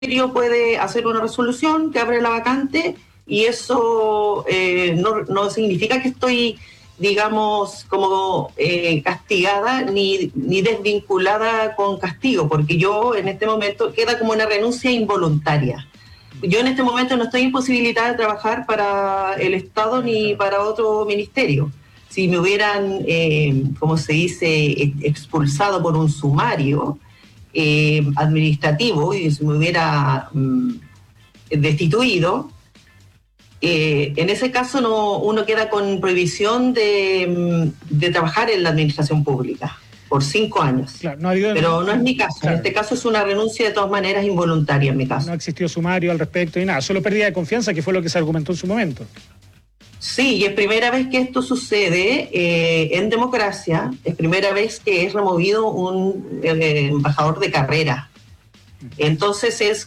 ministerio puede hacer una resolución que abre la vacante y eso no significa que estoy, digamos, como castigada ni desvinculada con castigo, porque yo en este momento queda como una renuncia involuntaria. Yo en este momento no estoy imposibilitada de trabajar para el Estado ni para otro ministerio. Si me hubieran, como se dice, expulsado por un sumario administrativo y se me hubiera destituido, en ese caso uno queda con prohibición de trabajar en la administración pública por 5 años. Claro, pero no es mi caso. Claro. En este caso es una renuncia de todas maneras involuntaria en mi caso. No existió sumario al respecto y nada, solo pérdida de confianza, que fue lo que se argumentó en su momento. Sí, y es primera vez que esto sucede en democracia, es primera vez que es removido un embajador de carrera. Entonces es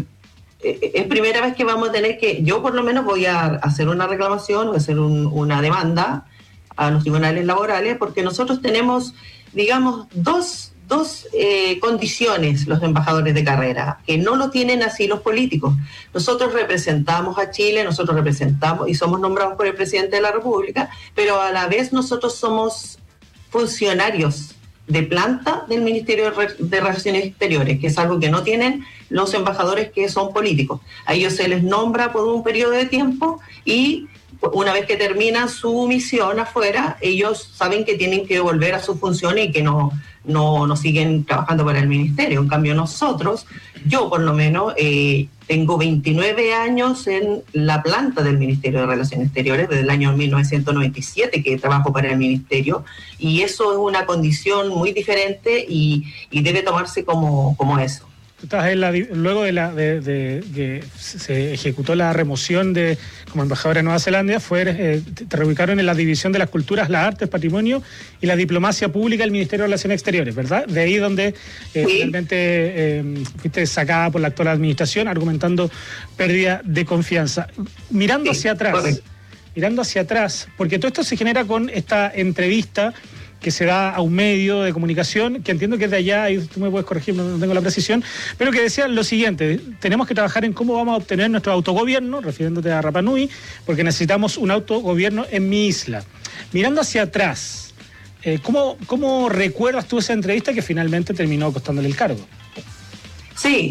primera vez que vamos a tener que, yo por lo menos voy a hacer una reclamación, voy a hacer una demanda a los tribunales laborales, porque nosotros tenemos, digamos, dos condiciones los embajadores de carrera, que no lo tienen así los políticos. Nosotros representamos a Chile, nosotros representamos y somos nombrados por el presidente de la República, pero a la vez nosotros somos funcionarios de planta del Ministerio de Relaciones Exteriores, que es algo que no tienen los embajadores que son políticos. A ellos se les nombra por un periodo de tiempo y una vez que termina su misión afuera, ellos saben que tienen que volver a sus funciones y que no siguen trabajando para el ministerio. En cambio nosotros, yo por lo menos, tengo 29 años en la planta del Ministerio de Relaciones Exteriores, desde el año 1997 que trabajo para el ministerio, y eso es una condición muy diferente y debe tomarse como eso. Luego de que se ejecutó la remoción como embajadora de Nueva Zelanda, te reubicaron en la División de las Culturas, las Artes, Patrimonio y la Diplomacia Pública del Ministerio de Relaciones Exteriores, ¿verdad? De ahí donde finalmente fuiste sacada por la actual administración argumentando pérdida de confianza. Mirando hacia atrás, porque todo esto se genera con esta entrevista que se da a un medio de comunicación, que entiendo que es de allá, y tú me puedes corregir, no tengo la precisión, pero que decía lo siguiente: tenemos que trabajar en cómo vamos a obtener nuestro autogobierno, refiriéndote a Rapa Nui, porque necesitamos un autogobierno en mi isla. Mirando hacia atrás, ¿cómo recuerdas tú esa entrevista que finalmente terminó costándole el cargo? Sí,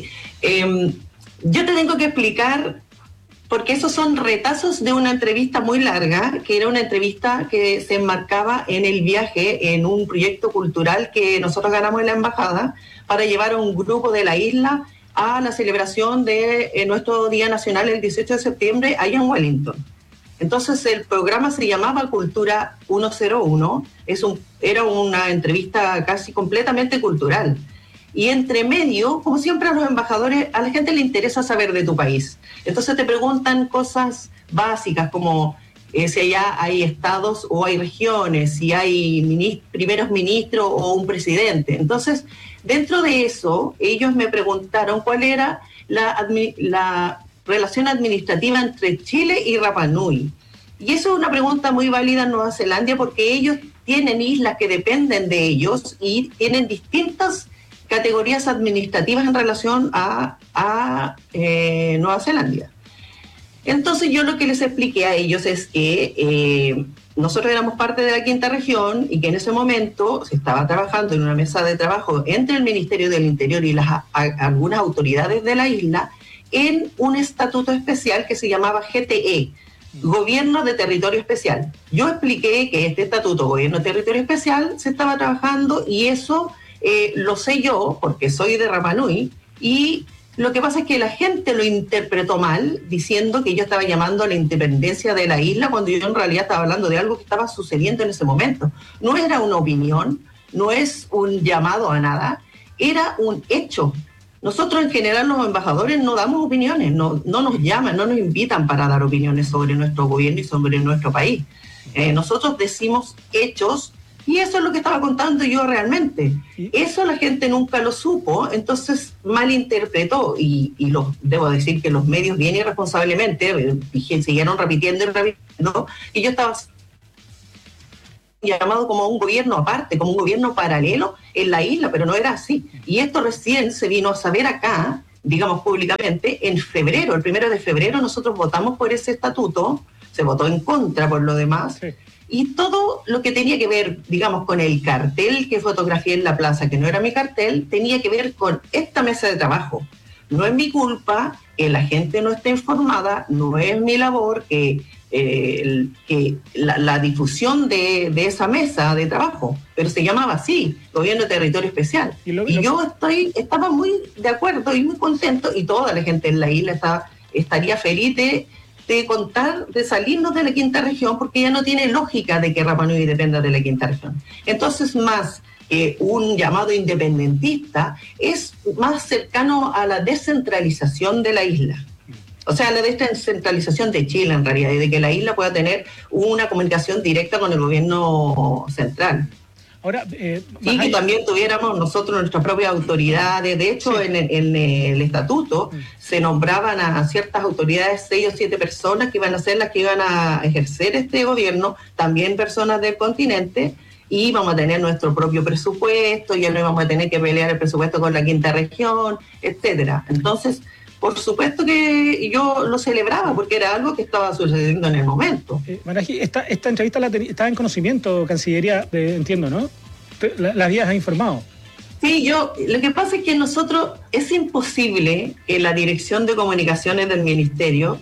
yo te tengo que explicar, porque esos son retazos de una entrevista muy larga, que era una entrevista que se enmarcaba en el viaje, en un proyecto cultural que nosotros ganamos en la embajada para llevar a un grupo de la isla a la celebración de nuestro Día Nacional el 18 de septiembre allá en Wellington. Entonces el programa se llamaba Cultura 101, era una entrevista casi completamente cultural. Y entre medio, como siempre a los embajadores, a la gente le interesa saber de tu país. Entonces te preguntan cosas básicas como si allá hay estados o hay regiones, si hay primeros ministros o un presidente. Entonces, dentro de eso, ellos me preguntaron cuál era la relación administrativa entre Chile y Rapa Nui. Y eso es una pregunta muy válida en Nueva Zelanda, porque ellos tienen islas que dependen de ellos y tienen distintas categorías administrativas en relación a Nueva Zelanda. Entonces yo lo que les expliqué a ellos es que nosotros éramos parte de la quinta región y que en ese momento se estaba trabajando en una mesa de trabajo entre el Ministerio del Interior y algunas autoridades de la isla en un estatuto especial que se llamaba GTE, Gobierno de Territorio Especial. Yo expliqué que este estatuto, Gobierno de Territorio Especial, se estaba trabajando y eso lo sé yo porque soy de Rapa Nui, y lo que pasa es que la gente lo interpretó mal diciendo que yo estaba llamando a la independencia de la isla cuando yo en realidad estaba hablando de algo que estaba sucediendo en ese momento. No era una opinión, no es un llamado a nada, era un hecho. Nosotros en general los embajadores no damos opiniones, no nos llaman, no nos invitan para dar opiniones sobre nuestro gobierno y sobre nuestro país. Nosotros decimos hechos. Y eso es lo que estaba contando yo realmente. Eso la gente nunca lo supo, entonces malinterpretó. Y debo decir que los medios bien irresponsablemente siguieron repitiendo y yo estaba llamado como un gobierno aparte, como un gobierno paralelo en la isla, pero no era así. Y esto recién se vino a saber acá, digamos públicamente, en febrero, el 1 de febrero, nosotros votamos por ese estatuto, se votó en contra por lo demás, sí. Y todo lo que tenía que ver, digamos, con el cartel que fotografié en la plaza, que no era mi cartel, tenía que ver con esta mesa de trabajo. No es mi culpa que la gente no esté informada, no es mi labor que la difusión de esa mesa de trabajo, pero se llamaba así, Gobierno de Territorio Especial. Y yo estaba muy de acuerdo y muy contento, y toda la gente en la isla estaría feliz de contar, de salirnos de la quinta región, porque ya no tiene lógica de que Rapa Nui dependa de la quinta región. Entonces, más que un llamado independentista, es más cercano a la descentralización de la isla. O sea, la descentralización de Chile, en realidad, y de que la isla pueda tener una comunicación directa con el gobierno central. Ahora, y que también tuviéramos nosotros nuestras propias autoridades. De hecho, sí. en el estatuto se nombraban a ciertas autoridades, 6 o 7 personas que iban a ser las que iban a ejercer este gobierno, también personas del continente, y vamos a tener nuestro propio presupuesto, ya no vamos a tener que pelear el presupuesto con la quinta región, etcétera. Entonces, por supuesto que yo lo celebraba, porque era algo que estaba sucediendo en el momento. Maraghi, esta entrevista estaba en conocimiento, Cancillería, entiendo, ¿no? ¿La habías informado? Sí, lo que pasa es que es imposible que la Dirección de Comunicaciones del Ministerio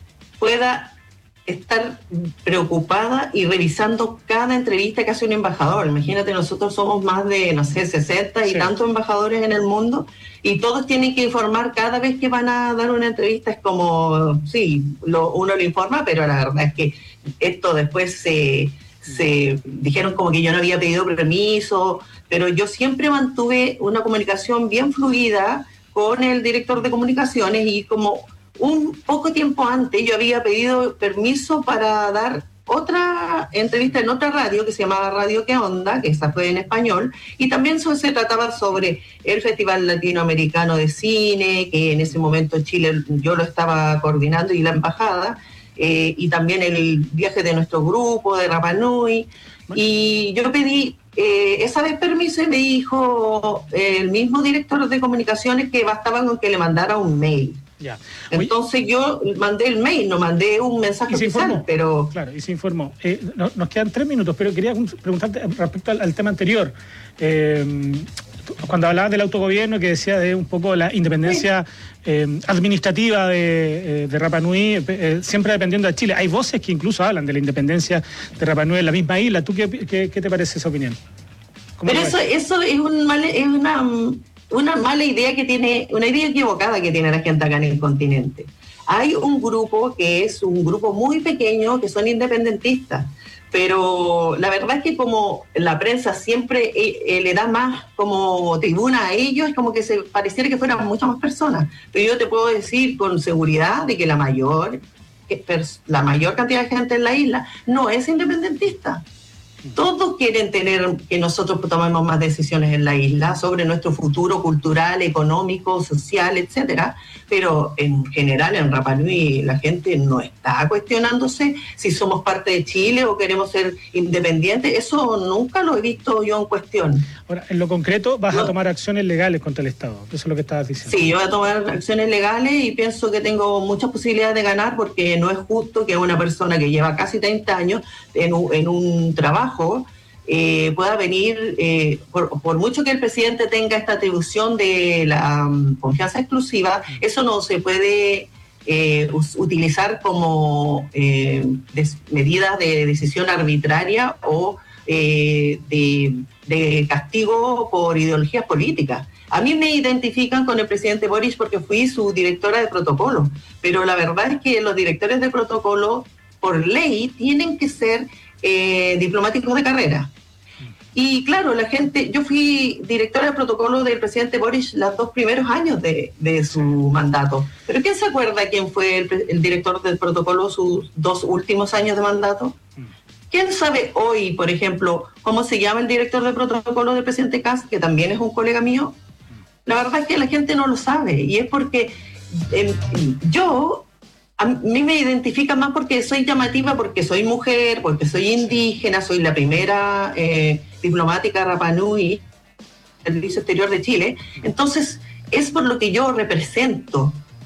pueda estar preocupada y revisando cada entrevista que hace un embajador. Imagínate, nosotros somos más de, 60 y tantos embajadores en el mundo, y todos tienen que informar cada vez que van a dar una entrevista. Es como, sí, uno lo informa, pero la verdad es que esto después se dijeron como que yo no había pedido permiso, pero yo siempre mantuve una comunicación bien fluida con el director de comunicaciones, y como un poco tiempo antes yo había pedido permiso para dar otra entrevista en otra radio que se llamaba Radio ¿Qué Onda?, que esa fue en español, y también se trataba sobre el Festival Latinoamericano de Cine, que en ese momento Chile yo lo estaba coordinando, y la embajada, y también el viaje de nuestro grupo de Rapa Nui, y yo pedí esa vez permiso, y me dijo el mismo director de comunicaciones que bastaba con que le mandara un mail. Ya. Entonces yo mandé el mail, no mandé un mensaje oficial, pero... Claro, y se informó. Nos quedan 3 minutos, pero quería preguntarte respecto al tema anterior. Cuando hablabas del autogobierno, que decía de un poco la independencia administrativa de Rapa Nui, siempre dependiendo de Chile. Hay voces que incluso hablan de la independencia de Rapa Nui en la misma isla. ¿Tú qué te parece esa opinión? Pero eso es una mala idea que tiene, una idea equivocada que tiene la gente acá en el continente. Hay un grupo que es un grupo muy pequeño que son independentistas, pero la verdad es que como la prensa siempre le da más como tribuna a ellos, es como que se pareciera que fueran muchas más personas. Pero yo te puedo decir con seguridad de que la mayor cantidad de gente en la isla no es independentista. Todos quieren que nosotros tomemos más decisiones en la isla sobre nuestro futuro cultural, económico, social, etcétera, pero en general en Rapa Nui la gente no está cuestionándose si somos parte de Chile o queremos ser independientes. Eso nunca lo he visto yo en cuestión. Ahora, en lo concreto, vas a tomar acciones legales contra el Estado. Eso es lo que estabas diciendo. Sí, yo voy a tomar acciones legales y pienso que tengo muchas posibilidades de ganar, porque no es justo que una persona que lleva casi 30 años en un trabajo pueda venir, por mucho que el presidente tenga esta atribución de la confianza exclusiva, eso no se puede utilizar como medidas de decisión arbitraria o de castigo por ideologías políticas. A mí me identifican con el presidente Boric porque fui su directora de protocolo, pero la verdad es que los directores de protocolo, por ley, tienen que ser diplomáticos de carrera. Y claro, yo fui directora de protocolo del presidente Boric los 2 primeros años de su mandato. ¿Pero quién se acuerda quién fue el director del protocolo sus 2 últimos años de mandato? ¿Quién sabe hoy, por ejemplo, cómo se llama el director de protocolo del presidente Kast, que también es un colega mío? La verdad es que la gente no lo sabe, y es porque a mí me identifica más porque soy llamativa, porque soy mujer, porque soy indígena, soy la primera diplomática Rapa Nui, Servicio Exterior de Chile. Entonces, es por lo que yo represento.